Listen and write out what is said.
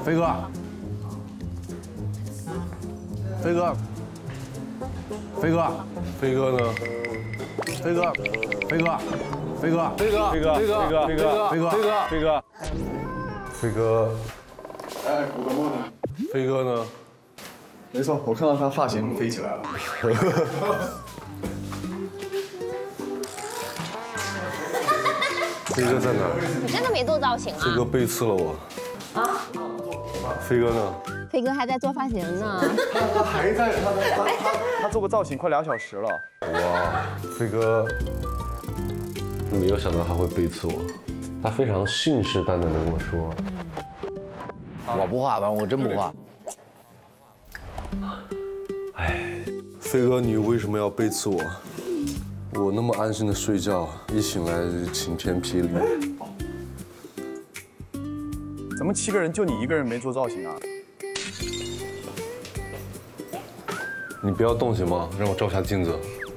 飞哥，飞哥，飞哥，飞哥呢？飞哥，飞哥，飞哥，飞哥，飞哥，飞哥，飞哥，飞哥，飞哥，飞哥，飞哥， 哎，古德梦呢？ 飞哥呢？ 没错，我看到他发型飞起来了。 飞哥在哪？ 你真的没做造型啊？ 飞哥背刺了我。啊？飞哥呢？ 飞哥还在做发型呢。 他还在，他做个造型快2小时了。 哇，飞哥，没有想到他会背刺我，他非常信誓旦旦的跟我说， 我不画，我真不画。 哎，飞哥，你为什么要背刺我？我那么安心的睡觉，一醒来晴天霹雳。 咱们7个人就你一个人没做造型啊？ 你不要动行吗？让我照下镜子。